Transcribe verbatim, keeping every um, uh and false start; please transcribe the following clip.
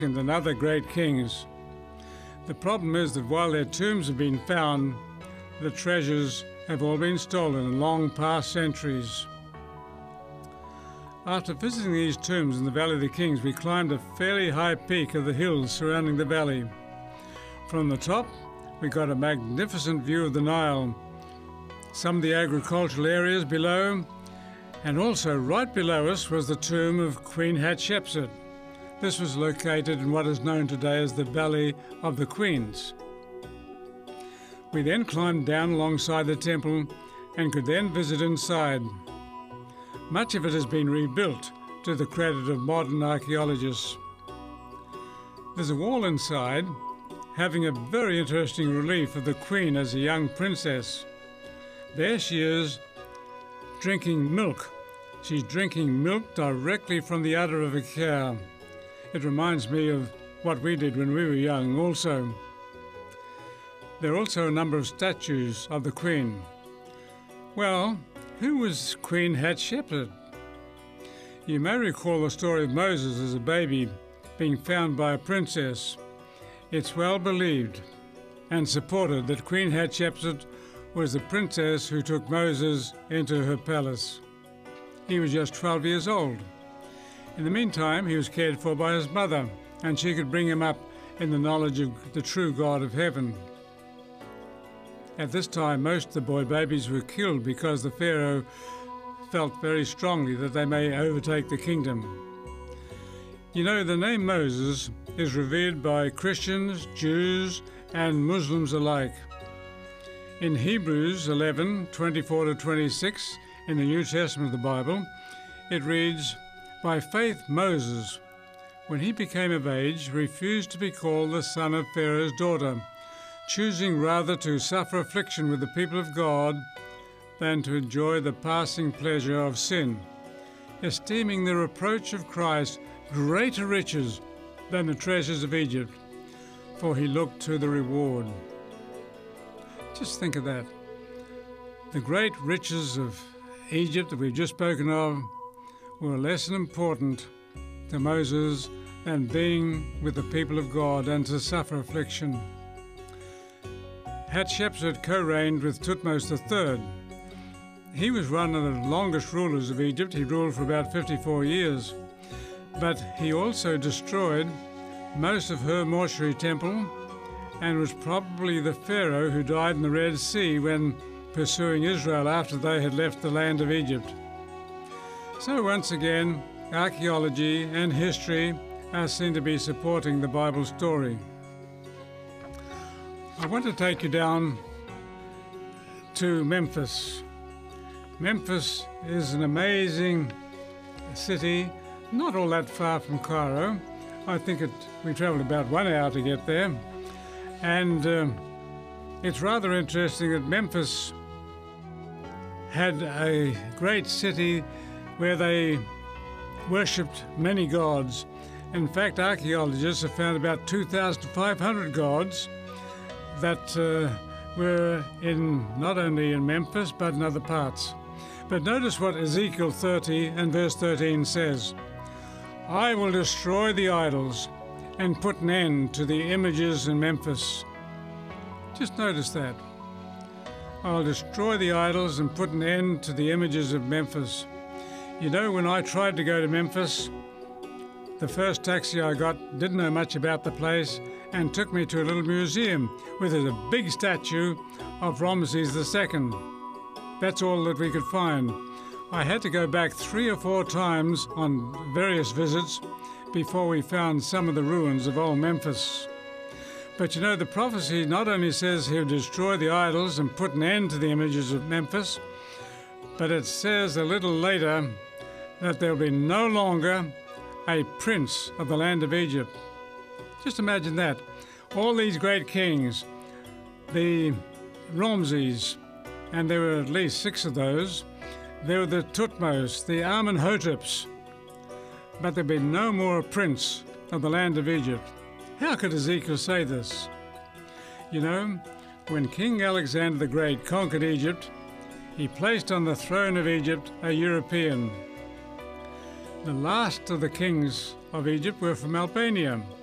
and other great kings. The problem is that while their tombs have been found, the treasures have all been stolen in long past centuries. After visiting these tombs in the Valley of the Kings, we climbed a fairly high peak of the hills surrounding the valley. From the top, we got a magnificent view of the Nile, some of the agricultural areas below, and also right below us was the tomb of Queen Hatshepsut. This was located in what is known today as the Valley of the Queens. We then climbed down alongside the temple and could then visit inside. Much of it has been rebuilt to the credit of modern archaeologists. There's a wall inside having a very interesting relief of the Queen as a young princess. There she is drinking milk. She's drinking milk directly from the udder of a cow. It reminds me of what we did when we were young also. There are also a number of statues of the Queen. Well, who was Queen Hatshepsut? You may recall the story of Moses as a baby being found by a princess. It's well believed and supported that Queen Hatshepsut was the princess who took Moses into her palace. He was just twelve years old. In the meantime, he was cared for by his mother, and she could bring him up in the knowledge of the true God of heaven. At this time, most of the boy babies were killed because the Pharaoh felt very strongly that they may overtake the kingdom. You know, the name Moses is revered by Christians, Jews, and Muslims alike. In Hebrews eleven, twenty-four to twenty-six, in the New Testament of the Bible, it reads, "By faith Moses, when he became of age, refused to be called the son of Pharaoh's daughter, choosing rather to suffer affliction with the people of God than to enjoy the passing pleasure of sin, esteeming the reproach of Christ greater riches than the treasures of Egypt, for he looked to the reward." Just think of that. The great riches of Egypt that we've just spoken of were less important to Moses than being with the people of God and to suffer affliction. Hatshepsut co-reigned with Thutmose the third. He was one of the longest rulers of Egypt. He ruled for about fifty-four years. But he also destroyed most of her mortuary temple and was probably the Pharaoh who died in the Red Sea when pursuing Israel after they had left the land of Egypt. So once again, archaeology and history are seen to be supporting the Bible story. I want to take you down to Memphis. Memphis is an amazing city, not all that far from Cairo. I think it, we traveled about one hour to get there. And um, it's rather interesting that Memphis had a great city where they worshipped many gods. In fact, archaeologists have found about two thousand five hundred gods that uh, were in not only in Memphis but in other parts. But notice what Ezekiel thirty and verse thirteen says. "I will destroy the idols and put an end to the images in Memphis." Just notice that. I'll destroy the idols and put an end to the images of Memphis. You know, when I tried to go to Memphis, the first taxi I got didn't know much about the place and took me to a little museum with a big statue of Ramses the Second. That's all that we could find. I had to go back three or four times on various visits before we found some of the ruins of old Memphis. But you know, the prophecy not only says he'll destroy the idols and put an end to the images of Memphis, but it says a little later that there'll be no longer a prince of the land of Egypt. Just imagine that. All these great kings, the Ramses, and there were at least six of those, there were the Thutmose, the Amenhoteps, but there'll be no more a prince of the land of Egypt. How could Ezekiel say this? You know, when King Alexander the Great conquered Egypt, he placed on the throne of Egypt a European. The last of the kings of Egypt were from Albania.